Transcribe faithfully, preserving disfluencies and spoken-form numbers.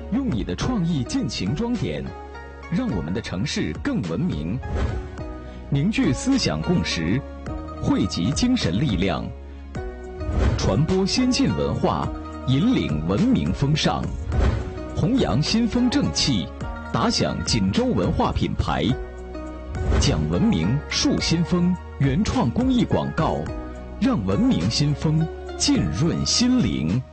用你的创意尽情装点，让我们的城市更文明。凝聚思想共识，汇集精神力量，传播先进文化，引领文明风尚，弘扬新风正气，打响锦州文化品牌。讲文明，树新风，原创公益广告，让文明新风浸润心灵。